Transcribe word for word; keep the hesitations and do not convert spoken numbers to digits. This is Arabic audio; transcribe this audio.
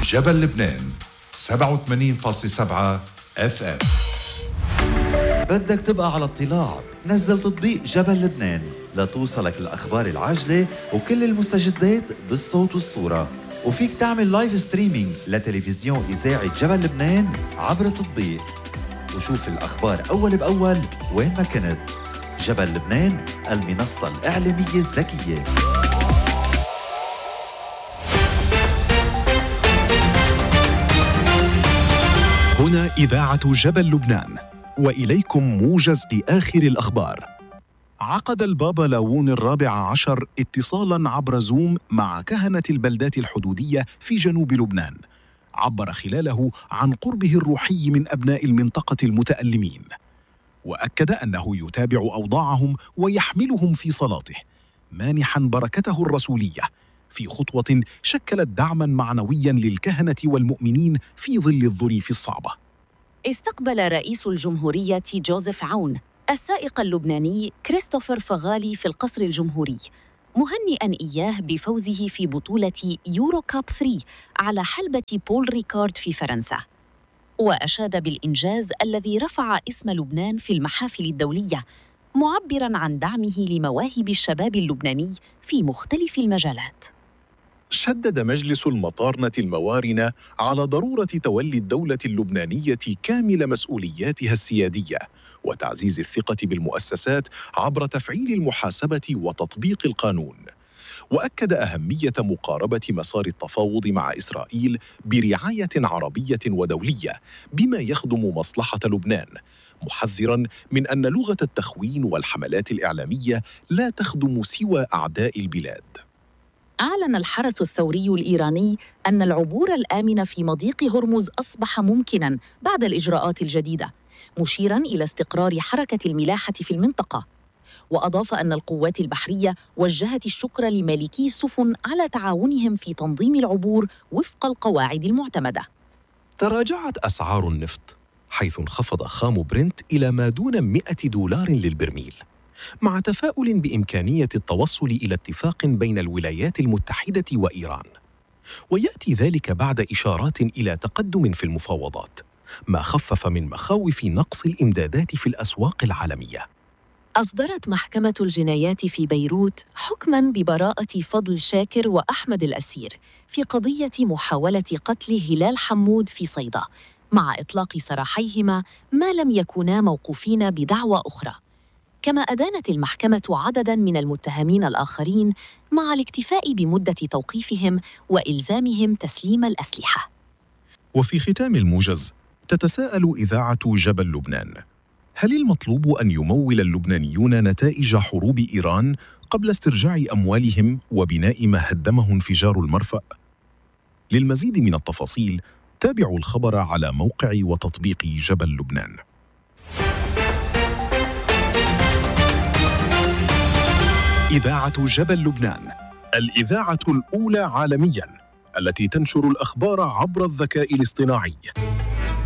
جبل لبنان سبعة وثمانين فاصلة سبعة اف ام. بدك تبقى على اطلاع؟ نزل تطبيق جبل لبنان لتوصلك الأخبار العاجلة وكل المستجدات بالصوت والصورة، وفيك تعمل لايف ستريمينج لتلفزيون إذاعة جبل لبنان عبر التطبيق وشوف الأخبار أول بأول وين ما كنت. جبل لبنان، المنصة الإعلامية الذكية. هنا إذاعة جبل لبنان، وإليكم موجز لآخر الأخبار. عقد البابا لاوون الرابع عشر اتصالاً عبر زوم مع كهنة البلدات الحدودية في جنوب لبنان، عبر خلاله عن قربه الروحي من أبناء المنطقة المتألمين، وأكد أنه يتابع أوضاعهم ويحملهم في صلاته، مانحاً بركته الرسولية في خطوة شكلت دعماً معنوياً للكهنة والمؤمنين في ظل الظروف الصعبة. استقبل رئيس الجمهورية جوزيف عون السائق اللبناني كريستوفر فغالي في القصر الجمهوري، مهنئاً إياه بفوزه في بطولة يورو كاب ثلاثة على حلبة بول ريكارد في فرنسا، وأشاد بالإنجاز الذي رفع اسم لبنان في المحافل الدولية، معبراً عن دعمه لمواهب الشباب اللبناني في مختلف المجالات. شدد مجلس المطارنة الموارنة على ضرورة تولي الدولة اللبنانية كامل مسؤولياتها السيادية وتعزيز الثقة بالمؤسسات عبر تفعيل المحاسبة وتطبيق القانون، وأكد أهمية مقاربة مسار التفاوض مع إسرائيل برعاية عربية ودولية بما يخدم مصلحة لبنان، محذراً من أن لغة التخوين والحملات الإعلامية لا تخدم سوى أعداء البلاد. أعلن الحرس الثوري الإيراني أن العبور الآمن في مضيق هرمز أصبح ممكناً بعد الإجراءات الجديدة، مشيراً إلى استقرار حركة الملاحة في المنطقة. وأضاف أن القوات البحرية وجهت الشكر لمالكي السفن على تعاونهم في تنظيم العبور وفق القواعد المعتمدة. تراجعت أسعار النفط، حيث انخفض خام برنت إلى ما دون مئة دولار للبرميل، مع تفاؤل بإمكانية التوصل إلى اتفاق بين الولايات المتحدة وإيران. ويأتي ذلك بعد إشارات إلى تقدم في المفاوضات، ما خفف من مخاوف نقص الإمدادات في الأسواق العالمية. أصدرت محكمة الجنايات في بيروت حكماً ببراءة فضل شاكر وأحمد الأسير في قضية محاولة قتل هلال حمود في صيدا، مع إطلاق سراحيهما ما لم يكونا موقوفين بدعوى أخرى. كما أدانت المحكمة عدداً من المتهمين الآخرين مع الاكتفاء بمدة توقيفهم وإلزامهم تسليم الأسلحة. وفي ختام الموجز، تتساءل إذاعة جبل لبنان: هل المطلوب أن يمول اللبنانيون نتائج حروب إيران قبل استرجاع أموالهم وبناء ما هدمه انفجار المرفأ؟ للمزيد من التفاصيل تابعوا الخبر على موقع وتطبيق جبل لبنان. إذاعة جبل لبنان، الإذاعة الأولى عالمياً التي تنشر الأخبار عبر الذكاء الاصطناعي.